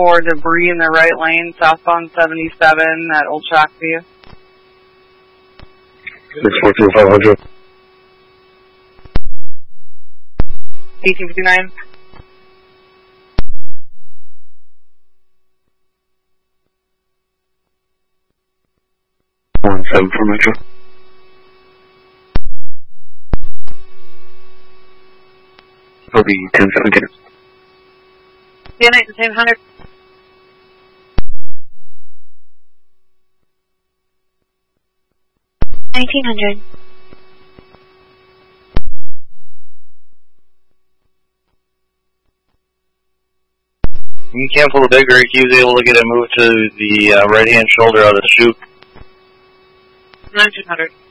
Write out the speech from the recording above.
for debris in the right lane, southbound 77 at Old Shockview. 642-500. 1859. One 7 for Metro. It'll be 1017. Yeah, 1900. You can't pull the big rig. He was able to get it moved to the right-hand shoulder of the chute. 1900.